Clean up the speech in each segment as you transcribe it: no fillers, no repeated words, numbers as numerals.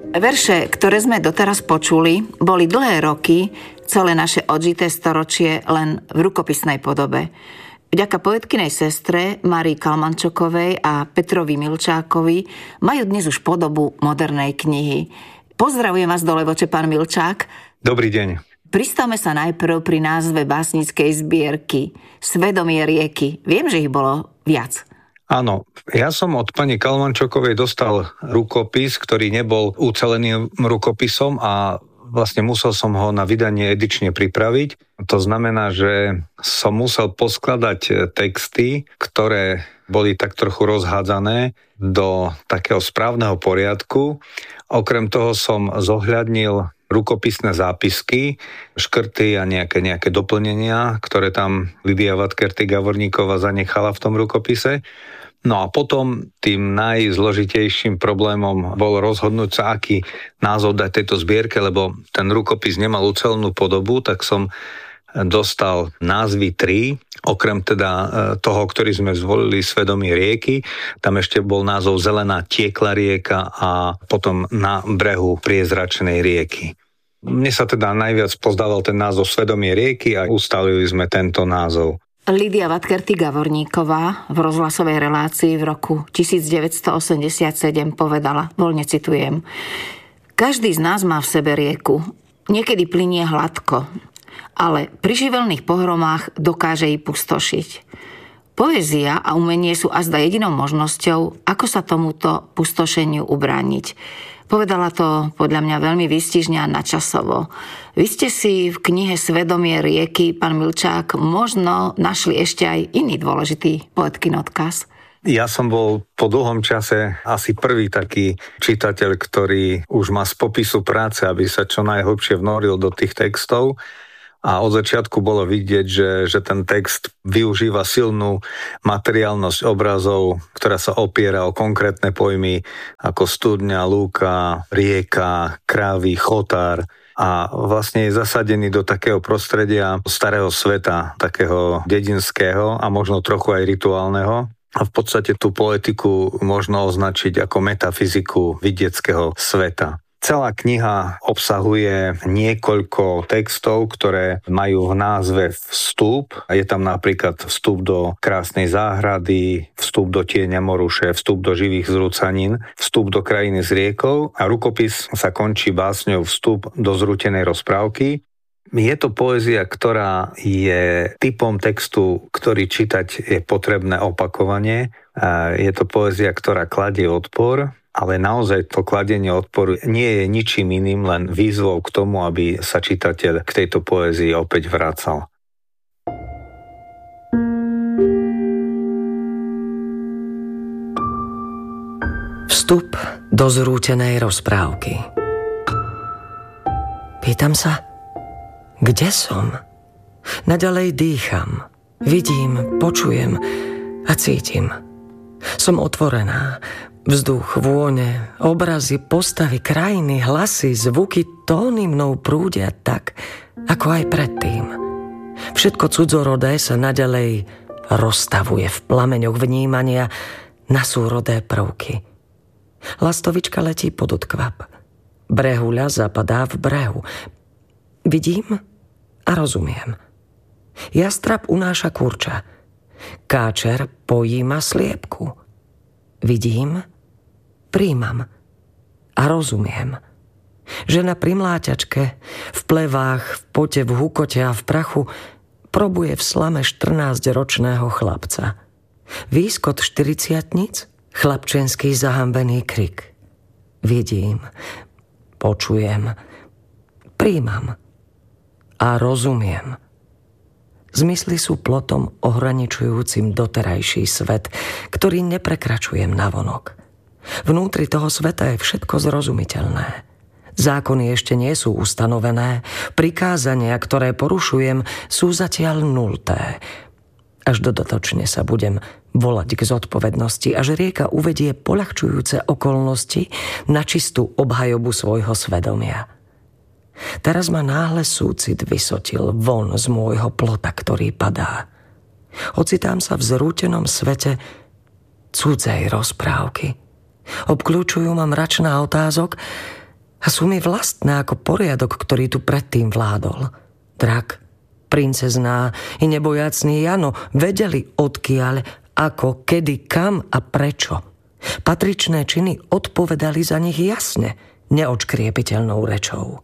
Verše, ktoré sme doteraz počuli, boli dlhé roky, celé naše odžité storočie len v rukopisnej podobe. Vďaka poetkinej sestre Márii Kalmančokovej a Petrovi Milčákovi majú dnes už podobu modernej knihy. Pozdravujem vás do Levoče, pán Milčák. Dobrý deň. Pristavme sa najprv pri názve básnickej zbierky Svedomie rieky. Viem, že ich bolo viac. Áno, ja som od pani Kalmančokovej dostal rukopis, ktorý nebol uceleným rukopisom a vlastne musel som ho na vydanie edične pripraviť. To znamená, že som musel poskladať texty, ktoré boli tak trochu rozhádzané do takého správneho poriadku. Okrem toho som zohľadnil rukopisné zápisky, škrty a nejaké doplnenia, ktoré tam Lidia Vatkerty-Gavorníková zanechala v tom rukopise. No a potom tým najzložitejším problémom bol rozhodnúť sa, aký názov dať tejto zbierke, lebo ten rukopis nemal ucelenú podobu, tak som dostal názvy 3, okrem teda toho, ktorý sme zvolili Svedomie rieky. Tam ešte bol názov Zelená tiekla rieka a potom Na brehu priezračnej rieky. Mne sa teda najviac pozdával ten názov Svedomie rieky a ustalili sme tento názov. Lidia Vatkerty-Gavorníková v rozhlasovej relácii v roku 1987 povedala, voľne citujem: Každý z nás má v sebe rieku. Niekedy plynie hladko, ale pri živelných pohromách dokáže ji pustošiť. Poézia a umenie sú azda jedinou možnosťou, ako sa tomuto pustošeniu ubrániť. Povedala to podľa mňa veľmi výstižne a nadčasovo. Vy ste si v knihe Svedomie rieky, pán Milčák, možno našli ešte aj iný dôležitý poetkin odkaz. Ja som bol po dlhom čase asi prvý taký čitateľ, ktorý už má z popisu práce, aby sa čo najhlbšie vnoril do tých textov. A od začiatku bolo vidieť, že ten text využíva silnú materiálnosť obrazov, ktorá sa opiera o konkrétne pojmy ako studňa, lúka, rieka, krávy, chotár a vlastne je zasadený do takého prostredia starého sveta, takého dedinského a možno trochu aj rituálneho. A v podstate tú poetiku možno označiť ako metafyziku vidieckého sveta. Celá kniha obsahuje niekoľko textov, ktoré majú v názve vstup. Je tam napríklad vstup do krásnej záhrady, vstup do tieňa moruše, vstup do živých zrúcanín, vstup do krajiny s riekou a rukopis sa končí básňou Vstup do zrútenej rozprávky. Je to poézia, ktorá je typom textu, ktorý čítať je potrebné opakovanie. Je to poézia, ktorá kladie odpor, ale naozaj to kladenie odporu nie je ničím iným, len výzvou k tomu, aby sa čitateľ k tejto poézii opäť vracal. Vstup do zrútenej rozprávky. Pýtam sa, kde som? Naďalej dýcham, vidím, počujem a cítim. Som otvorená. Vzduch, vône, obrazy, postavy, krajiny, hlasy, zvuky, tóny mnou prúdia tak, ako aj predtým. Všetko cudzorodé sa naďalej rozstavuje v plameňoch vnímania na súrodé prvky. Lastovička letí pod odkvap. Brehuľa zapadá v brehu. Vidím a rozumiem. Jastrab unáša kurča. Káčer pojíma sliepku. Vidím, príjmam a rozumiem. Žena pri mláťačke, v plevách, v pote, v hukote a v prachu probuje v slame 14-ročného chlapca. Výskot 40-nic, chlapčenský zahambený krik. Vidím, počujem, príjmam a rozumiem. Zmysly sú plotom ohraničujúcim doterajší svet, ktorý neprekračujem navonok. Vnútri toho sveta je všetko zrozumiteľné. Zákony ešte nie sú ustanovené, prikázania, ktoré porušujem, sú zatiaľ nulté. Až dodatočne sa budem volať k zodpovednosti, až rieka uvedie poľahčujúce okolnosti na čistú obhajobu svojho svedomia. Teraz ma náhle súcit vysotil von z môjho plota, ktorý padá. Ocitám sa v zrútenom svete cudzej rozprávky. Obklúčujú ma mračná otázok A sú mi vlastné ako poriadok, ktorý tu predtým vládol. Drak, princezná i nebojacný Jano vedeli odkiaľ, ako, kedy, kam a prečo. Patričné činy odpovedali za nich jasne, neodškriepiteľnou rečou.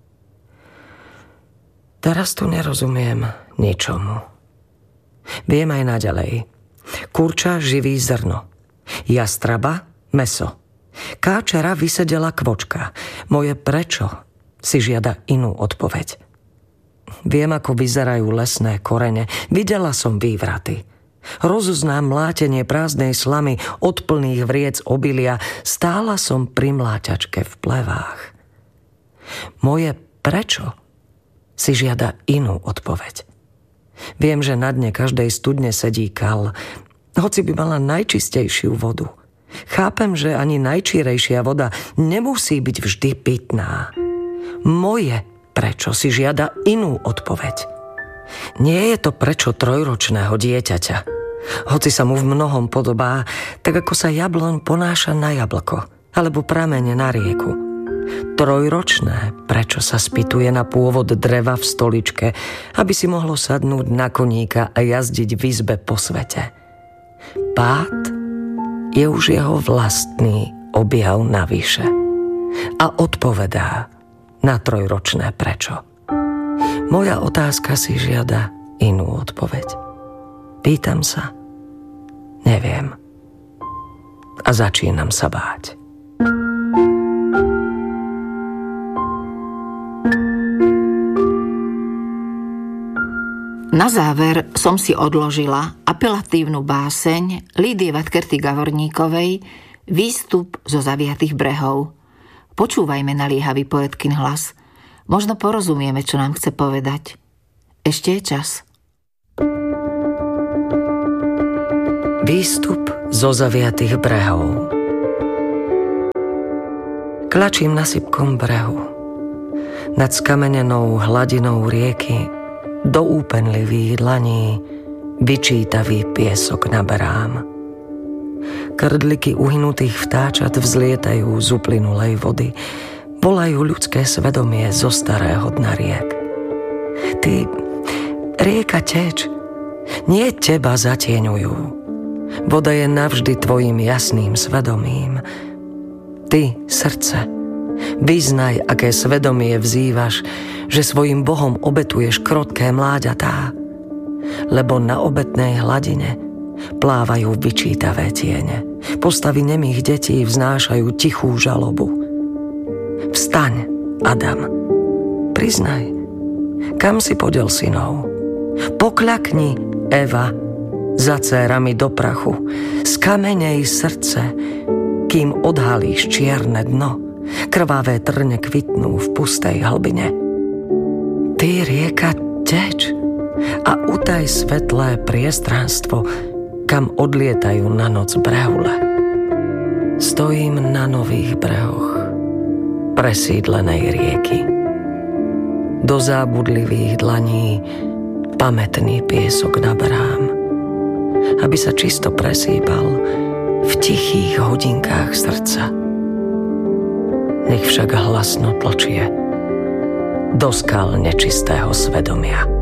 Teraz tu nerozumiem ničomu. Viem aj naďalej. Kurča živí zrno. Jastraba meso. Káčera vysedela kvočka. Moje prečo si žiada inú odpoveď. Viem, ako vyzerajú lesné korene. Videla som vývraty. Rozoznám mlátenie prázdnej slamy od plných vriec obilia. Stála som pri mláťačke v plevách. Moje prečo si žiada inú odpoveď. Viem, že na dne každej studne sedí kal, hoci by mala najčistejšiu vodu. Chápem, že ani najčírejšia voda nemusí byť vždy pitná. Moje prečo si žiada inú odpoveď. Nie je to prečo trojročného dieťaťa, hoci sa mu v mnohom podobá, tak ako sa jabloň ponáša na jablko alebo pramene na rieku. Trojročné prečo sa spýtuje na pôvod dreva v stoličke, aby si mohlo sadnúť na koníka a jazdiť v izbe po svete. Pád je už jeho vlastný objav navyše a odpovedá na trojročné prečo. Moja otázka si žiada inú odpoveď. Pýtam sa, neviem a začínam sa báť. Na záver som si odložila apelatívnu báseň Lídie Vatkerty Gavorníkovej Výstup zo zaviatých brehov. Počúvajme naliehavý poetkin hlas. Možno porozumieme, čo nám chce povedať. Ešte je čas. Výstup zo zaviatých brehov. Klačím na sypkom brehu. Nad skamenenou hladinou rieky do úpenlivých dlaní vyčítavý piesok naberám. Krdliky uhynutých vtáčat vzlietajú z uplynulej vody, volajú ľudské svedomie zo starého dna riek. Ty, rieka teč, nie teba zatieňujú. Voda je navždy tvojim jasným svedomím. Ty, srdce, vyznaj, aké svedomie vzývaš, že svojim Bohom obetuješ krotké mláďatá, lebo na obetnej hladine plávajú vyčítavé tiene. Postavy nemých detí vznášajú tichú žalobu. Vstaň, Adam, priznaj, kam si podiel synov. Pokľakni, Eva, za dcérami do prachu. Skamenej srdce, kým odhalíš čierne dno. Krvavé trne kvitnú v pustej hlbine. Ty, rieka, teč a utaj svetlé priestranstvo, kam odlietajú na noc brehule. Stojím na nových brehoch presídlenej rieky. Do zábudlivých dlaní pamätný piesok naberám, aby sa čisto presýpal v tichých hodinkách srdca. Nech však hlasno tlčie do skál nečistého svedomia.